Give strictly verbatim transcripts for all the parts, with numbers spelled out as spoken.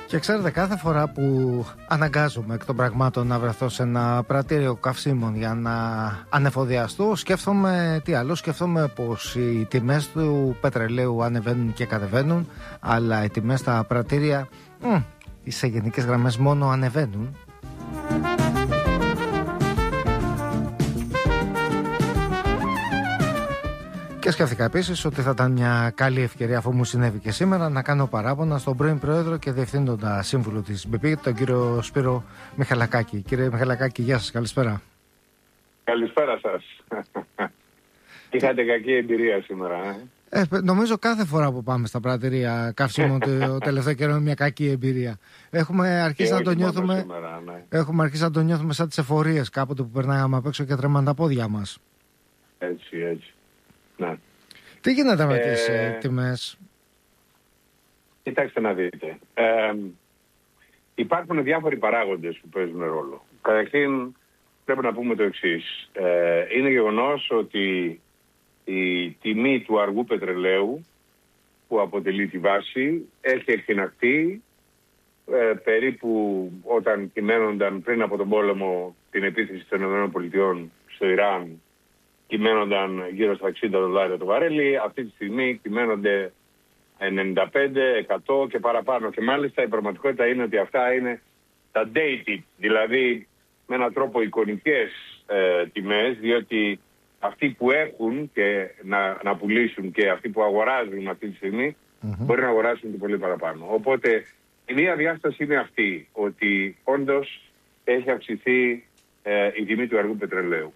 Και ξέρετε, κάθε φορά που αναγκάζομαι εκ των πραγμάτων να βρεθώ σε ένα πρατήριο καυσίμων για να ανεφοδιαστώ, σκέφτομαι τι άλλο, σκέφτομαι πως οι τιμές του πετρελαίου ανεβαίνουν και κατεβαίνουν, αλλά οι τιμές στα πρατήρια μ, σε γενικές γραμμές μόνο ανεβαίνουν. Και σκέφτηκα επίσης ότι θα ήταν μια καλή ευκαιρία, αφού μου συνέβη και σήμερα, να κάνω παράπονα στον πρώην Πρόεδρο και Διευθύνοντα Σύμβουλο της μπι πι, τον κύριο Σπύρο Μιχαλακάκη. Κύριε Μιχαλακάκη, γεια σας, καλησπέρα. Καλησπέρα σας. Είχατε κακή εμπειρία σήμερα, ε? Ε, νομίζω κάθε φορά που πάμε στα πρατηρία καυσίμων το τελευταίο καιρό είναι μια κακή εμπειρία. Έχουμε αρχίσει, να το νιώθουμε, σήμερα, ναι. έχουμε αρχίσει να το νιώθουμε σαν τις εφορίες κάποτε που περνάγαμε απ' έξω και τρέμαν τα πόδια μας. Έτσι, έτσι. Ναι. Τι γίνεται με ε, τις ε, τιμές? Κοιτάξτε να δείτε. Ε, υπάρχουν διάφοροι παράγοντες που παίζουν ρόλο. Καταρχήν πρέπει να πούμε το εξής. Ε, είναι γεγονός ότι η τιμή του αργού πετρελαίου, που αποτελεί τη βάση, έχει εκτιναχθεί ε, περίπου όταν κυμαίνονταν πριν από τον πόλεμο την επίθεση των ΗΠΑ στο Ιράν, κυμαίνονταν γύρω στα εξήντα δολάρια το βαρέλι. Αυτή τη στιγμή κυμαίνονται ενενήντα πέντε, εκατό και παραπάνω. Και μάλιστα η πραγματικότητα είναι ότι αυτά είναι τα dated, δηλαδή με έναν τρόπο εικονικές ε, τιμές, διότι αυτοί που έχουν και να, να πουλήσουν και αυτοί που αγοράζουν αυτή τη στιγμή mm-hmm. μπορεί να αγοράσουν και πολύ παραπάνω. Οπότε η μία διάσταση είναι αυτή, ότι όντως έχει αυξηθεί ε, η τιμή του αργού πετρελαίου.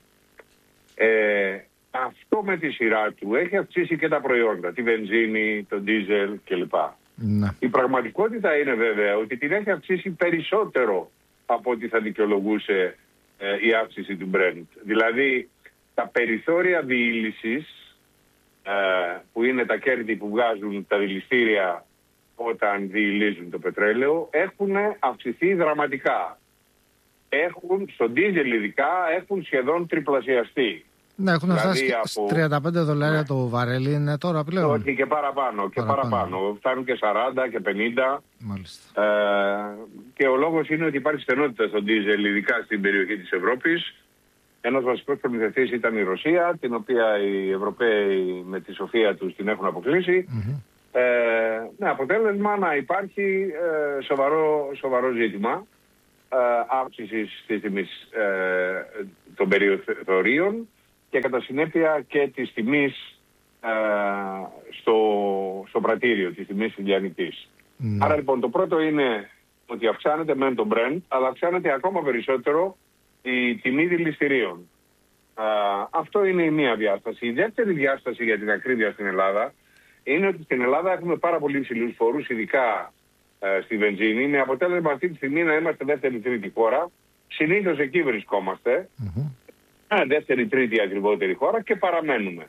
Ε, αυτό με τη σειρά του έχει αυξήσει και τα προϊόντα, τη βενζίνη, το ντίζελ κλπ. Ναι. Η πραγματικότητα είναι βέβαια ότι την έχει αυξήσει περισσότερο από ό,τι θα δικαιολογούσε ε, η αύξηση του Brent. Δηλαδή τα περιθώρια διήλυσης, ε, που είναι τα κέρδη που βγάζουν τα δηληστήρια όταν διηλύζουν το πετρέλαιο, έχουν αυξηθεί δραματικά. Έχουν, στο ντίζελ ειδικά, έχουν σχεδόν τριπλασιαστεί. Ναι, έχουν δηλαδή φτάσει από τριάντα πέντε δολάρια ναι. το βαρέλι είναι τώρα πλέον. Όχι, και παραπάνω, και παραπάνω. παραπάνω. Φτάνουν και σαράντα και πενήντα. Μάλιστα. Ε, και ο λόγος είναι ότι υπάρχει στενότητα στο ντίζελ, ειδικά στην περιοχή της Ευρώπης. Ένας βασικός προμηθευτής ήταν η Ρωσία, την οποία οι Ευρωπαίοι με τη σοφία τους την έχουν αποκλείσει. Mm-hmm. Ε, με αποτέλεσμα να υπάρχει ε, σοβαρό, σοβαρό ζήτημα ε, αύξησης της τιμής ε, των περιθωρίων και κατά συνέπεια και της τιμής ε, στο, στο πρατήριο, της τιμής ηλιανικής. Mm. Άρα λοιπόν το πρώτο είναι ότι αυξάνεται μεν το Brent, αλλά αυξάνεται ακόμα περισσότερο η τιμή δηληστηρίων. Ε, αυτό είναι η μία διάσταση. Η δεύτερη διάσταση για την ακρίβεια στην Ελλάδα είναι ότι στην Ελλάδα έχουμε πάρα πολύ υψηλούς φόρους, ειδικά ε, στη βενζίνη. Με αποτέλεσμα αυτή τη στιγμή να είμαστε δεύτερη-τρίτη χώρα. Συνήθως εκεί βρισκόμαστε. Mm-hmm. Δεύτερη-τρίτη ακριβότερη χώρα και παραμένουμε.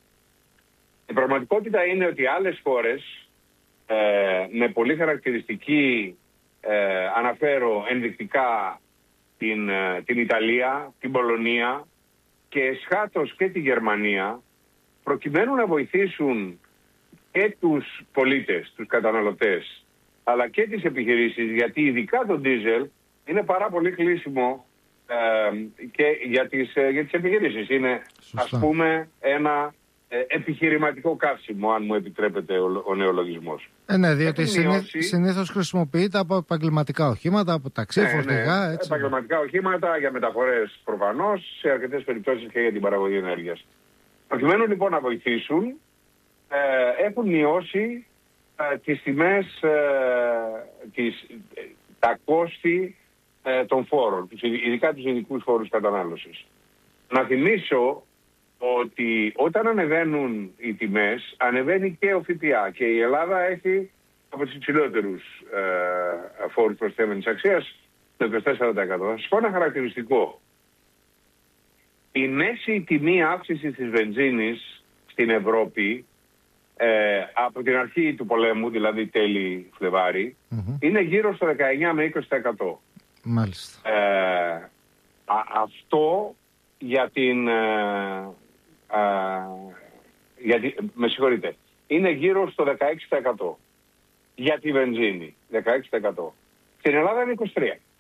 Η πραγματικότητα είναι ότι άλλες χώρες ε, με πολύ χαρακτηριστική, ε, αναφέρω ενδεικτικά την, ε, την Ιταλία, την Πολωνία και εσχάτως και τη Γερμανία, προκειμένου να βοηθήσουν και τους πολίτες, τους καταναλωτές, αλλά και τις επιχειρήσεις, γιατί ειδικά το ντίζελ είναι πάρα πολύ χρήσιμο Ε, και για τις, ε, για τις επιχειρήσεις. Είναι Σωστά. ας πούμε ένα ε, επιχειρηματικό καύσιμο, αν μου επιτρέπετε ο, ο νεολογισμός. Ε, ναι, διότι μειώσει... συνήθως χρησιμοποιείται από επαγγελματικά οχήματα, από ταξί, ναι, φορτηγά. Ναι, έτσι. Επαγγελματικά οχήματα για μεταφορές προφανώς, σε αρκετές περιπτώσεις και για την παραγωγή ενέργειας. Προκειμένου λοιπόν να βοηθήσουν, ε, έχουν μειώσει ε, τις τιμές, ε, τις, ε, τα κόστη των φόρων, ειδικά τους ειδικούς φόρους κατανάλωσης. Να θυμίσω ότι όταν ανεβαίνουν οι τιμές, ανεβαίνει και ο ΦΠΑ και η Ελλάδα έχει από τους υψηλότερους ε, φόρους προσθέμενης αξίας, το είκοσι τέσσερα τοις εκατό. Θα σας πω ένα χαρακτηριστικό. Η μέση τιμή αύξησης της βενζίνης στην Ευρώπη ε, από την αρχή του πολέμου, δηλαδή τέλη Φλεβάρι, mm-hmm. είναι γύρω στο δεκαεννιά με είκοσι τοις εκατό. Μάλιστα. Ε, α, αυτό για την... Ε, ε, γιατί, με συγχωρείτε, είναι γύρω στο δεκαέξι τοις εκατό. για τη βενζίνη, δεκαέξι τοις εκατό. Στην Ελλάδα είναι είκοσι τρία τοις εκατό.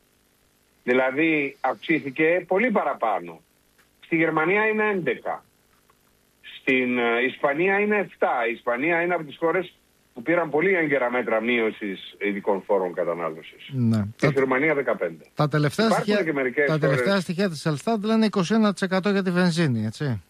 Δηλαδή αυξήθηκε πολύ παραπάνω. Στη Γερμανία είναι έντεκα τοις εκατό. Στην Ισπανία είναι επτά τοις εκατό. Η Ισπανία είναι από τις χώρες που πήραν πολύ έγκαιρα μέτρα μείωσης ειδικών φόρων κατανάλωσης. Ναι. Και στη Ρουμανία δεκαπέντε τοις εκατό. Τα τελευταία, στοιχεία, τα τελευταία χώρες... στοιχεία της Ελστάτ λένε είκοσι ένα τοις εκατό για τη βενζίνη, έτσι.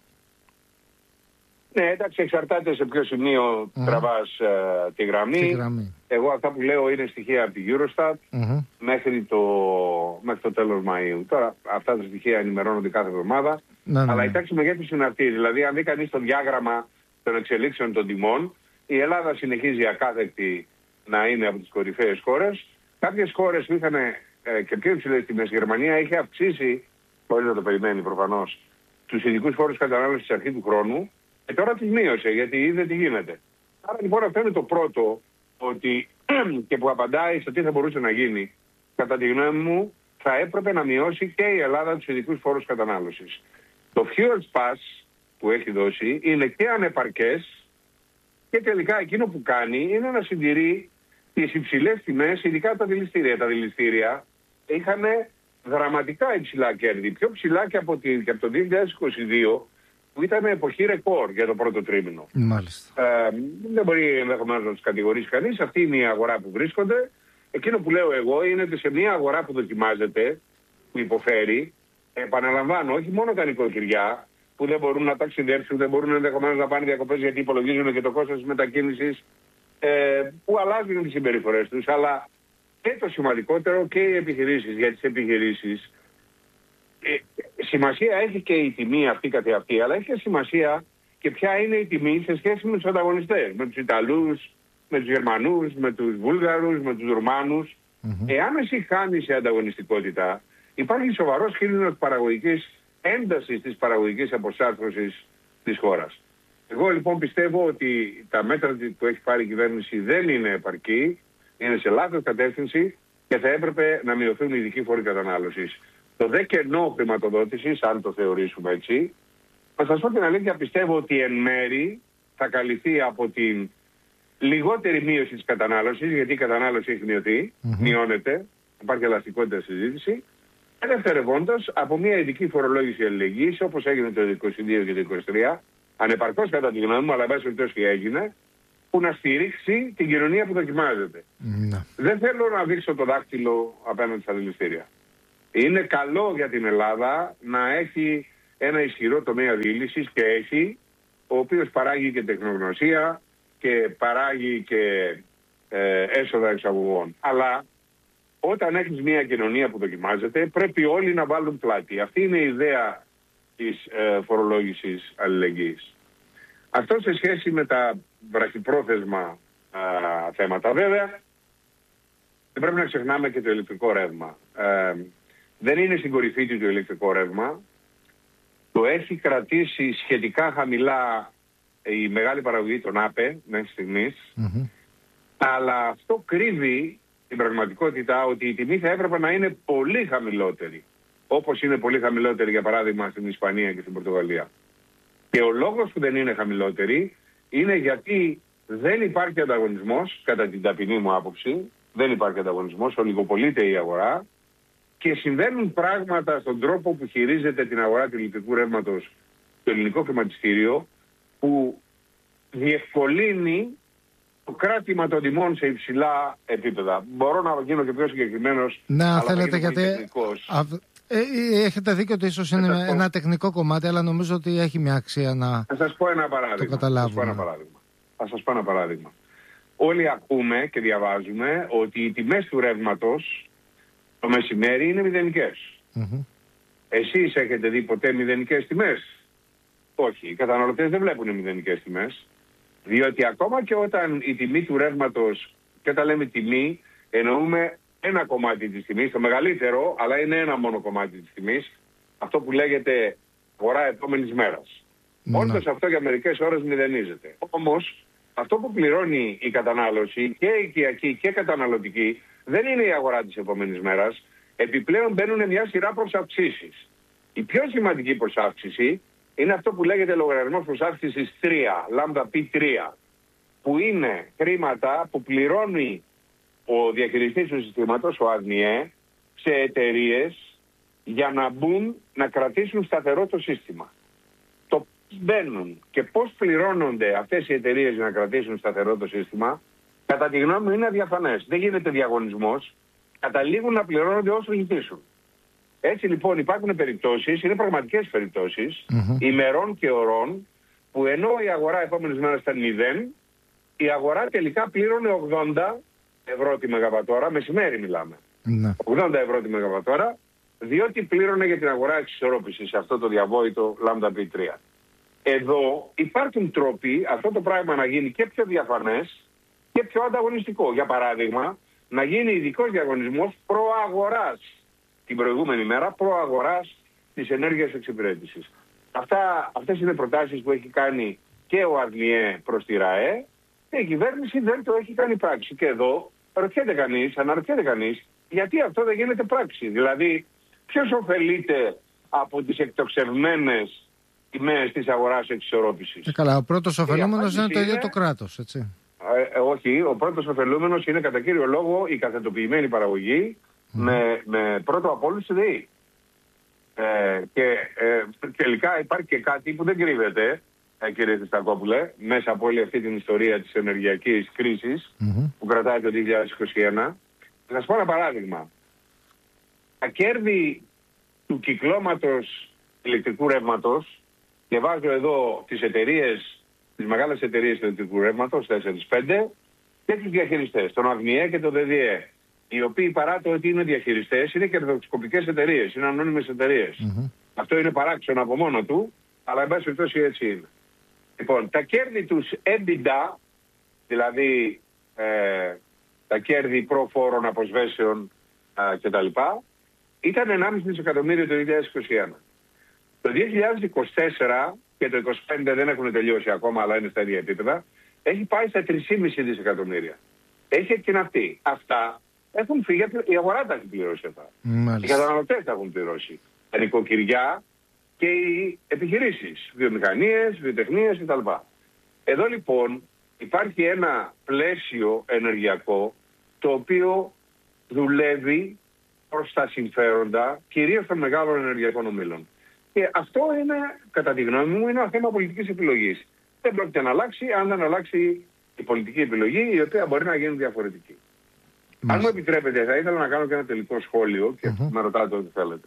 Ναι, εντάξει, εξαρτάται σε ποιο σημείο mm. τραβάς uh, τη, γραμμή. τη γραμμή. Εγώ αυτά που λέω είναι στοιχεία από τη Eurostat mm-hmm. μέχρι, το, μέχρι το τέλος Μαΐου. Τώρα αυτά τα στοιχεία ενημερώνονται κάθε εβδομάδα. Ναι, ναι, αλλά η τάξη μεγέθους είναι αυτή. Δηλαδή, αν δει κανείς το διάγραμμα των εξελίξεων των τιμών, η Ελλάδα συνεχίζει ακάθεκτη να είναι από τις κορυφαίες χώρες. Κάποιες χώρες που είχαν ε, και πιο υψηλές τιμές, η Γερμανία είχε αυξήσει, χωρίς να το περιμένει προφανώς, τους ειδικούς φόρους κατανάλωσης στην αρχή του χρόνου. Και τώρα τις μείωσε, γιατί είδε τι γίνεται. Άρα λοιπόν αυτό είναι το πρώτο, ότι και που απαντάει στο τι θα μπορούσε να γίνει. Κατά τη γνώμη μου, θα έπρεπε να μειώσει και η Ελλάδα τους ειδικούς φόρους κατανάλωσης. Το Fuel Pass που έχει δώσει είναι και ανεπαρκές και τελικά εκείνο που κάνει είναι να συντηρεί τις υψηλές τιμές, ειδικά τα δηληστήρια. Τα δηληστήρια είχαν δραματικά υψηλά κέρδη, πιο ψηλά και από, τη, και από το δύο χιλιάδες είκοσι δύο, που ήταν εποχή ρεκόρ για το πρώτο τρίμηνο. Μάλιστα. Ε, δεν μπορεί ενδεχομένως να τους κατηγορήσει κανείς. Αυτή είναι η αγορά που βρίσκονται. Εκείνο που λέω εγώ είναι ότι σε μια αγορά που δοκιμάζεται, που υποφέρει, επαναλαμβάνω, όχι μόνο τα νοικοκυριά που δεν μπορούν να ταξιδέψουν, δεν μπορούν ενδεχομένως να πάνε διακοπές γιατί υπολογίζουν και το κόστος της μετακίνησης, ε, που αλλάζουν τις συμπεριφορές τους, αλλά και το σημαντικότερο και οι επιχειρήσεις. Για τις επιχειρήσεις Ε, σημασία έχει και η τιμή αυτή καθεαυτή, αλλά έχει και σημασία και ποια είναι η τιμή σε σχέση με τους ανταγωνιστές, με τους Ιταλούς, με τους Γερμανούς, με τους Βούλγαρους, με τους Ρουμάνους. Mm-hmm. Εάν εσύ χάνεις σε ανταγωνιστικότητα, υπάρχει σοβαρός κίνδυνος παραγωγικής έντασης της παραγωγικής αποσάρθρωσης της χώρας. Εγώ λοιπόν πιστεύω ότι τα μέτρα που έχει πάρει η κυβέρνηση δεν είναι επαρκή, είναι σε λάθος κατεύθυνση και θα έπρεπε να μειωθούν οι ειδικοί φόροι κατανάλωσης. Το δε κενό χρηματοδότησης, αν το θεωρήσουμε έτσι, θα σας πω την αλήθεια, πιστεύω ότι εν μέρη θα καλυφθεί από την λιγότερη μείωση της κατανάλωσης, γιατί η κατανάλωση έχει μειωθεί, mm-hmm. μειώνεται, υπάρχει ελαστικότητα στη συζήτηση, και δευτερευόντως από μια ειδική φορολόγηση αλληλεγγύης, όπως έγινε το είκοσι δύο και το είκοσι τρία, ανεπαρκώς κατά τη γνώμη μου, αλλά βάσει περιπτώσει και έγινε, που να στηρίξει την κοινωνία που δοκιμάζεται. Mm-hmm. Δεν θέλω να δείξω το δάκτυλο απέναντι στα δηληστήρια. Είναι καλό για την Ελλάδα να έχει ένα ισχυρό τομέα διήλυσης και έχει, ο οποίος παράγει και τεχνογνωσία και παράγει και ε, έσοδα εξαγωγών. Αλλά όταν έχεις μια κοινωνία που δοκιμάζεται, πρέπει όλοι να βάλουν πλάτη. Αυτή είναι η ιδέα της ε, φορολόγησης αλληλεγγύης. Αυτό σε σχέση με τα βραχυπρόθεσμα ε, θέματα. Βέβαια, δεν πρέπει να ξεχνάμε και το ηλεκτρικό ρεύμα. Ε, δεν είναι στην κορυφή του το ηλεκτρικό ρεύμα. Το έχει κρατήσει σχετικά χαμηλά η μεγάλη παραγωγή των ΑΠΕ μέχρι στιγμής. Mm-hmm. Αλλά αυτό κρύβει την πραγματικότητα ότι η τιμή θα έπρεπε να είναι πολύ χαμηλότερη. Όπως είναι πολύ χαμηλότερη για παράδειγμα στην Ισπανία και στην Πορτογαλία. Και ο λόγος που δεν είναι χαμηλότερη είναι γιατί δεν υπάρχει ανταγωνισμός, κατά την ταπεινή μου άποψη, δεν υπάρχει ανταγωνισμός, ολιγοπολείται η αγορά και συμβαίνουν πράγματα στον τρόπο που χειρίζεται την αγορά του ηλεκτρικού ρεύματος το ελληνικό χρηματιστήριο, που διευκολύνει το κράτημα των τιμών σε υψηλά επίπεδα. Μπορώ να γίνω και πιο συγκεκριμένος. Ναι, αν θέλετε, γιατί α, ε, έχετε δίκιο ότι ίσως είναι ένα, ένα τεχνικό κομμάτι, αλλά νομίζω ότι έχει μια αξία να θα σας πω ένα παράδειγμα. το καταλάβουμε. Θα σας πω ένα παράδειγμα. Θα σας πω ένα παράδειγμα. Όλοι ακούμε και διαβάζουμε ότι οι τιμές του ρεύματος το μεσημέρι είναι μηδενικές. Mm-hmm. Εσείς έχετε δει ποτέ μηδενικές τιμές? Όχι, οι καταναλωτές δεν βλέπουν μηδενικές τιμές, διότι ακόμα και όταν η τιμή του ρεύματος, και όταν λέμε τιμή, εννοούμε ένα κομμάτι της τιμής, το μεγαλύτερο, αλλά είναι ένα μόνο κομμάτι της τιμής, αυτό που λέγεται αγορά επόμενης μέρας. Mm-hmm. Όντως αυτό για μερικές ώρες μηδενίζεται. Όμως, αυτό που πληρώνει η κατανάλωση, και οικιακή και καταναλωτική, δεν είναι η αγορά της επόμενης μέρας. Επιπλέον μπαίνουν μια σειρά προσαυξήσεις. Η πιο σημαντική προσάυξηση είναι αυτό που λέγεται λογαριασμός προσάυξησης τρία, λάμδα πι τρία. που είναι χρήματα που πληρώνει ο διαχειριστής του συστήματος, ο ΑΔΜΙΕ, σε εταιρείες για να μπουν να κρατήσουν σταθερό το σύστημα. Το πώς μπαίνουν και πώς πληρώνονται αυτές οι εταιρείες για να κρατήσουν σταθερό το σύστημα, κατά τη γνώμη μου είναι αδιαφανές. Δεν γίνεται διαγωνισμός. Καταλήγουν να πληρώνονται όσο ζητήσουν. Έτσι λοιπόν υπάρχουν περιπτώσεις, είναι πραγματικές περιπτώσεις, mm-hmm. ημερών και ωρών, που ενώ η αγορά επόμενες μέρες ήταν μηδέν, η αγορά τελικά πλήρωνε ογδόντα ευρώ τη μεγαβατόρα, μεσημέρι μιλάμε. Mm-hmm. ογδόντα ευρώ τη μεγαβατόρα, διότι πλήρωνε για την αγορά εξισορρόπησης σε αυτό το διαβόητο λάμδα πι τρία. Εδώ υπάρχουν τρόποι αυτό το πράγμα να γίνει και πιο διαφανές και πιο ανταγωνιστικό. Για παράδειγμα, να γίνει ειδικός διαγωνισμός προαγοράς την προηγούμενη μέρα, προαγοράς της ενέργειας εξυπηρέτησης. Αυτά, αυτές είναι προτάσεις που έχει κάνει και ο ΑΔΜΙΕ προς τη ΡΑΕ και η κυβέρνηση δεν το έχει κάνει πράξη. Και εδώ ρωτιέται κανείς, αναρωτιέται κανείς, γιατί αυτό δεν γίνεται πράξη. Δηλαδή, ποιος ωφελείται από τις εκτοξευμένες τιμές της αγοράς εξισορρόπησης? Ε, καλά, ο πρώτος ωφελούμενος είναι το ίδιο το κράτος, έτσι. Ε, όχι, ο πρώτος ωφελούμενος είναι κατά κύριο λόγο η καθετοποιημένη παραγωγή mm. με, με πρώτο από όλους τη ΔΕΗ. Ε, και ε, τελικά υπάρχει και κάτι που δεν κρύβεται, ε, κύριε Χριστακόπουλε, μέσα από όλη αυτή την ιστορία της ενεργειακής κρίσης mm-hmm. που κρατάει το δύο χιλιάδες είκοσι ένα. Θα σας πω ένα παράδειγμα. Τα κέρδη του κυκλώματος ηλεκτρικού ρεύματος, και βάζω εδώ τις εταιρείες, τις μεγάλες εταιρείες του ηλεκτρικού ρεύματος, τέσσερα πέντε, και τους διαχειριστές, τον ΑΔΜΙΕ και τον ΔΔΕ, οι οποίοι παρά το ότι είναι διαχειριστές, είναι κερδοσκοπικές εταιρείες, είναι ανώνυμες εταιρείες. Mm-hmm. Αυτό είναι παράξενο από μόνο του, αλλά εν πάση περιπτώσει έτσι είναι. Λοιπόν, τα κέρδη τους EBITDA, δηλαδή ε, τα κέρδη προφόρων, αποσβέσεων ε, κτλ., ήταν ενάμιση δισεκατομμύρια το δύο χιλιάδες είκοσι ένα. Το δύο χιλιάδες είκοσι τέσσερα και το είκοσι πέντε δεν έχουν τελειώσει ακόμα, αλλά είναι στα ίδια επίπεδα, έχει πάει στα τρία κόμμα πέντε δισεκατομμύρια. Έχει εκκιναυτεί. Αυτά έχουν φύγει, η αγορά τα έχει πληρώσει αυτά. Μάλιστα. Οι καταναλωτές τα έχουν πληρώσει. Τα νοικοκυριά και οι επιχειρήσεις, βιομηχανίες, βιοτεχνίες κτλ. Εδώ λοιπόν υπάρχει ένα πλαίσιο ενεργειακό το οποίο δουλεύει προς τα συμφέροντα κυρίως των μεγάλων ενεργειακών ομίλων. Και αυτό είναι, κατά τη γνώμη μου, είναι ένα θέμα πολιτικής επιλογής. Δεν πρόκειται να αλλάξει αν δεν αλλάξει η πολιτική επιλογή, η οποία μπορεί να γίνει διαφορετική. Μάλιστα. Αν μου επιτρέπετε, θα ήθελα να κάνω και ένα τελικό σχόλιο και uh-huh. να ρωτάτε ό,τι θέλετε.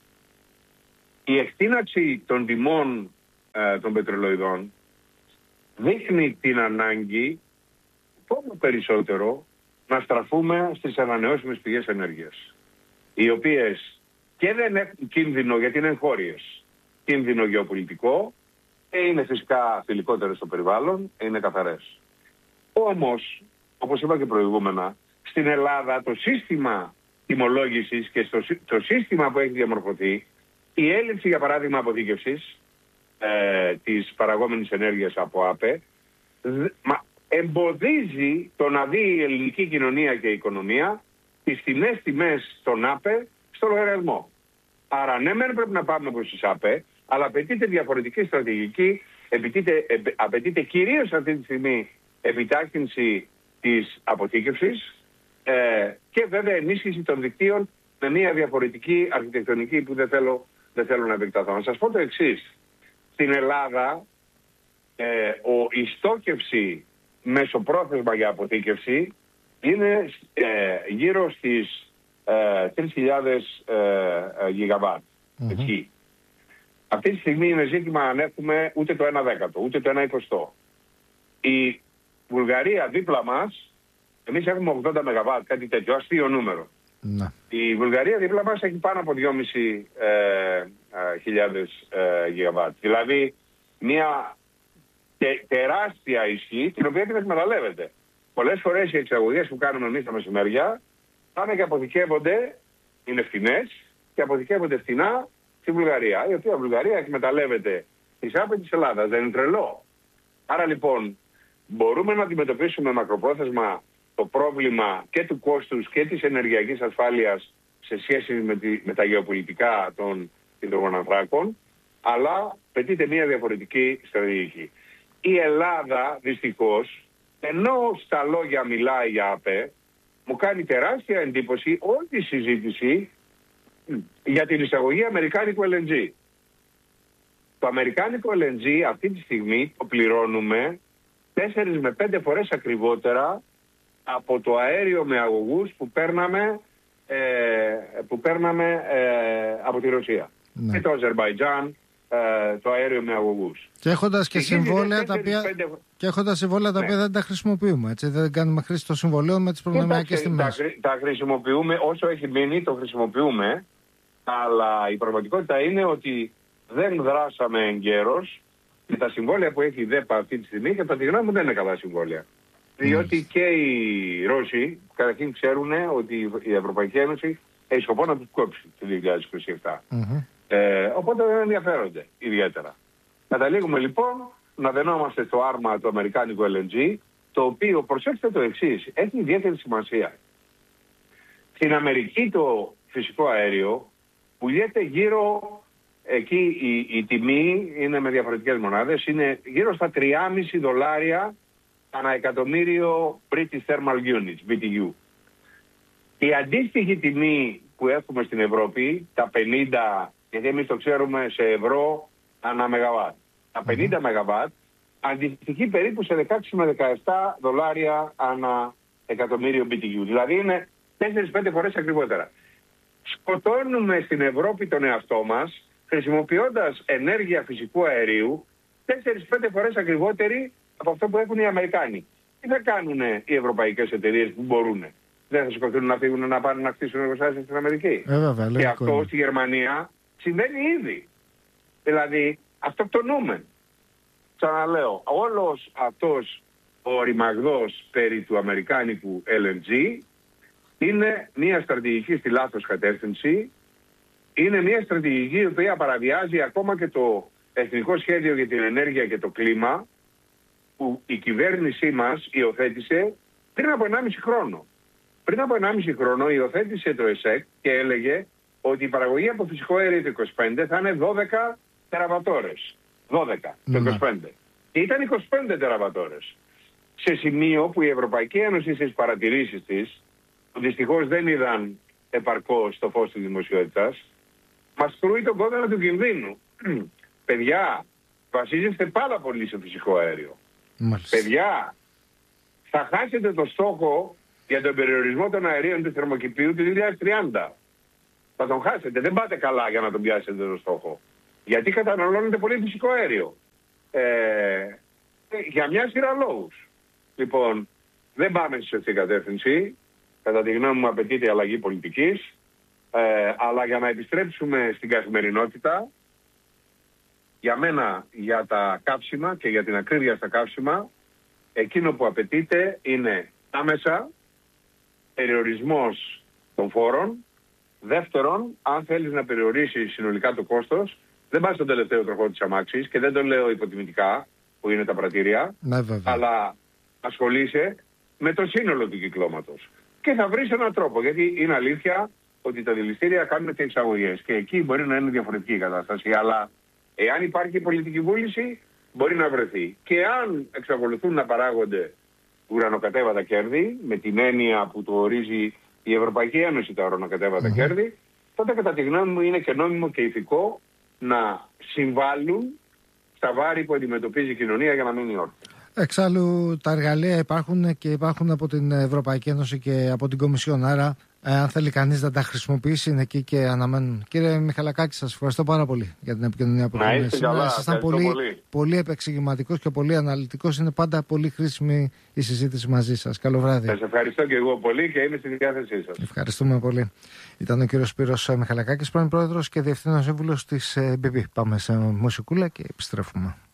Η εκτείναξη των τιμών ε, των πετρελοειδών δείχνει την ανάγκη πολύ περισσότερο να στραφούμε στις ανανεώσιμες πηγές ενέργειας, οι οποίες και δεν έχουν κίνδυνο γιατί είναι εγχώριες, κίνδυνο γεωπολιτικό, και είναι φυσικά φιλικότερες στο περιβάλλον, είναι καθαρές. Όμως, όπως είπα και προηγούμενα, στην Ελλάδα το σύστημα τιμολόγησης και στο, το σύστημα που έχει διαμορφωθεί, η έλλειψη για παράδειγμα αποθήκευσης ε, της παραγόμενης ενέργειας από ΑΠΕ δ, μα, εμποδίζει το να δει η ελληνική κοινωνία και η οικονομία τις φθηνές τιμές των ΑΠΕ στο λογαριασμό. Άρα ναι, μεν πρέπει να πάμε προς τις ΑΠΕ, αλλά απαιτείται διαφορετική στρατηγική, απαιτείται, απαιτείται κυρίως αυτή τη στιγμή επιτάχυνση της αποθήκευσης ε, και βέβαια ενίσχυση των δικτύων με μια διαφορετική αρχιτεκτονική που δεν θέλω, δεν θέλω να επεκταθώ. Να σας πω το εξής. Στην Ελλάδα ε, ο, η στόκευση μεσοπρόθεσμα για αποθήκευση είναι ε, γύρω στις ε, τρεις χιλιάδες ε, γιγαβάτ. Mm-hmm. Αυτή τη στιγμή είναι ζήτημα αν έχουμε ούτε το ένα δέκατο, ούτε το ένα εικοστό. Η Βουλγαρία δίπλα μας, εμείς έχουμε ογδόντα μεγαβάτ, κάτι τέτοιο, αστείο νούμερο. Mm-hmm. Η Βουλγαρία δίπλα μας έχει πάνω από δυόμισι χιλιάδες ε, ε, γιγαβάτ. Δηλαδή μια τε, τεράστια ισχύ την οποία την εκμεταλλεύεται. Πολλές φορές οι εξαγωγές που κάνουμε εμείς τα μεσημέρια πάνε και αποθηκεύονται, είναι φθηνές και αποθηκεύονται φθηνά στη Βουλγαρία, η οποία Βουλγαρία εκμεταλλεύεται τις ΑΠΕ της Ελλάδας. Δεν είναι τρελό. Άρα λοιπόν μπορούμε να αντιμετωπίσουμε μακροπρόθεσμα το πρόβλημα και του κόστους και της ενεργειακής ασφάλειας σε σχέση με, τη, με τα γεωπολιτικά των υδρογονανθράκων, αλλά πετείται μια διαφορετική στρατηγική. Η Ελλάδα δυστυχώς ενώ στα λόγια μιλάει για ΑΠΕ, μου κάνει τεράστια εντύπωση όλη η συζήτηση για την εισαγωγή αμερικάνικου ελ εν τζι. Το αμερικάνικο ελ εν τζι αυτή τη στιγμή το πληρώνουμε τέσσερις με πέντε φορές ακριβότερα από το αέριο με αγωγούς που παίρναμε, ε, που παίρναμε ε, από τη Ρωσία. Ναι. Και το Αζερμπαϊτζάν, ε, το αέριο με αγωγούς. Και έχοντας και, και συμβόλαια τα οποία, πέντε... και έχοντας συμβόλαια τα ναι. οποία δεν τα χρησιμοποιούμε, έτσι, δεν κάνουμε χρήση των συμβολέων με τις προνομιακές τιμές. Τα, τα χρησιμοποιούμε, όσο έχει μείνει το χρησιμοποιούμε, αλλά η πραγματικότητα είναι ότι δεν δράσαμε εγκαίρως και τα συμβόλαια που έχει η ΔΕΠΑ αυτή τη στιγμή, κατά τη γνώμη μου, δεν είναι καλά συμβόλαια. Διότι και οι Ρώσοι καταρχήν ξέρουν ότι η Ευρωπαϊκή Ένωση έχει σκοπό να τους κόψει το δύο χιλιάδες είκοσι επτά. Mm-hmm. Ε, οπότε δεν ενδιαφέρονται ιδιαίτερα. Καταλήγουμε λοιπόν να δενόμαστε στο άρμα του αμερικάνικου ελ εν τζι, το οποίο, προσέξτε το εξής, έχει ιδιαίτερη σημασία. Στην Αμερική το φυσικό αέριο πουλιέται γύρω, εκεί η, η τιμή είναι με διαφορετικές μονάδες, είναι γύρω στα τρία κόμμα πέντε δολάρια ανά εκατομμύριο British Thermal Units, μπι τι γιου. Η αντίστοιχη τιμή που έχουμε στην Ευρώπη, τα πενήντα, γιατί εμείς το ξέρουμε σε ευρώ ανά μεγαβάτ, τα πενήντα mm-hmm. μεγαβάτ αντιστοιχεί περίπου σε δεκαέξι με δεκαεπτά δολάρια ανά εκατομμύριο μπι τι γιου. Δηλαδή είναι τέσσερις με πέντε φορές ακριβότερα. Σκοτώνουμε στην Ευρώπη τον εαυτό μας χρησιμοποιώντας ενέργεια φυσικού αερίου τέσσερις με πέντε φορές ακριβότερη από αυτό που έχουν οι Αμερικάνοι. Τι θα κάνουν οι ευρωπαϊκές εταιρείες που μπορούν? Δεν θα σηκωθούν να φύγουν να πάνε να χτίσουν εργοστάσια στην Αμερική? Ε, βέβαια, και αυτό είναι. Στη Γερμανία συμβαίνει ήδη. Δηλαδή αυτοκτονούμε. Ξαναλέω, όλος αυτός ο ρημαγδός περί του αμερικάνικου ελ εν τζι είναι μια στρατηγική στη λάθος κατεύθυνση. Είναι μια στρατηγική η οποία παραβιάζει ακόμα και το Εθνικό Σχέδιο για την Ενέργεια και το Κλίμα, που η κυβέρνησή μας υιοθέτησε πριν από ενάμιση χρόνο. Πριν από ενάμιση χρόνο υιοθέτησε το ΕΣΕΚ και έλεγε ότι η παραγωγή από φυσικό αέριο το είκοσι πέντε θα είναι δώδεκα τεραβατόρες. δώδεκα το είκοσι πέντε. Και ήταν είκοσι πέντε τεραβατόρες. Σε σημείο που η Ευρωπαϊκή Ένωση στις παρατηρήσεις της, που δυστυχώς δεν είδαν επαρκώς το φως της δημοσιότητας, μας κρούει τον κόδωνα του κινδύνου. Παιδιά, βασίζεστε πάρα πολύ σε φυσικό αέριο. Μάλιστα. Παιδιά, θα χάσετε το στόχο για τον περιορισμό των αερίων του θερμοκηπίου του δύο χιλιάδες τριάντα. Θα τον χάσετε. Δεν πάτε καλά για να τον πιάσετε το στόχο. Γιατί καταναλώνετε πολύ φυσικό αέριο. Ε, για μια σειρά λόγους. Λοιπόν, δεν πάμε στη σωστή κατεύθυνση. Κατά τη γνώμη μου απαιτείται αλλαγή πολιτικής. Ε, αλλά για να επιστρέψουμε στην καθημερινότητα, για μένα, για τα καύσιμα και για την ακρίβεια στα καύσιμα, εκείνο που απαιτείται είναι άμεσα περιορισμός των φόρων. Δεύτερον, αν θέλεις να περιορίσεις συνολικά το κόστος, δεν πας στον τελευταίο τροχό της αμάξης, και δεν το λέω υποτιμητικά, που είναι τα πρατήρια, ναι, αλλά ασχολείσαι με το σύνολο του κυκλώματος. Και θα βρεις έναν τρόπο, γιατί είναι αλήθεια ότι τα δηληστήρια κάνουν και εξαγωγές και εκεί μπορεί να είναι διαφορετική η κατάσταση, αλλά εάν υπάρχει πολιτική βούληση, μπορεί να βρεθεί. Και αν εξακολουθούν να παράγονται ουρανοκατέβατα κέρδη, με την έννοια που το ορίζει η Ευρωπαϊκή Ένωση τα ουρανοκατέβατα mm-hmm. κέρδη, τότε κατά τη γνώμη μου είναι και νόμιμο και ηθικό να συμβάλλουν στα βάρη που αντιμετωπίζει η κοινωνία για να μείνει όρθια. Εξάλλου τα εργαλεία υπάρχουν και υπάρχουν από την Ευρωπαϊκή Ένωση και από την Κομισιόν. Άρα, ε, αν θέλει κανείς να τα χρησιμοποιήσει, είναι εκεί και αναμένουν. Κύριε Μιχαλακάκη, σας ευχαριστώ πάρα πολύ για την επικοινωνία που είχαμε σήμερα. Ήσασταν πολύ, πολύ. πολύ επεξηγηματικός και πολύ αναλυτικός. Είναι πάντα πολύ χρήσιμη η συζήτηση μαζί σας. Καλό βράδυ. Σας ευχαριστώ και εγώ πολύ και είμαι στη διάθεσή σας. Ευχαριστούμε πολύ. Ήταν ο κύριος Σπύρος Μιχαλακάκης, πρώην πρόεδρος και διευθύνων σύμβουλος της μπι μπι. Πάμε σε μουσικούλα και επιστρέφουμε.